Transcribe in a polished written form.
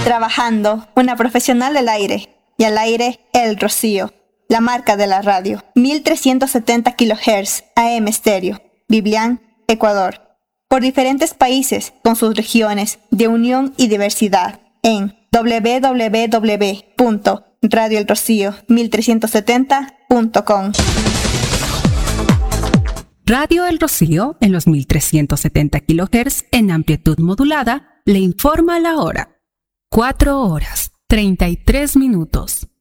Trabajando, una profesional del aire. Y al aire, El Rocío, la marca de la radio. 1370 kHz AM estéreo. Biblián, Ecuador. Por diferentes países, con sus regiones de unión y diversidad. En www.radioelrocío1370.com. Radio El Rocío, en los 1370 kHz en amplitud modulada, le informa la hora. 4 horas, 33 minutos.